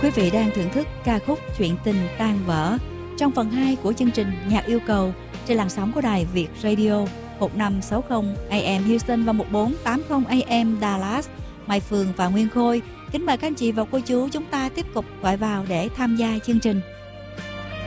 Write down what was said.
Quý vị đang thưởng thức ca khúc Chuyện tình tan vỡ trong phần 2 của chương trình Nhạc yêu cầu trên làn sóng của đài Việt Radio 1560 AM Houston và 1480 AM Dallas. Mai Phương và Nguyên Khôi kính mời các anh chị và cô chú chúng ta tiếp tục gọi vào để tham gia chương trình.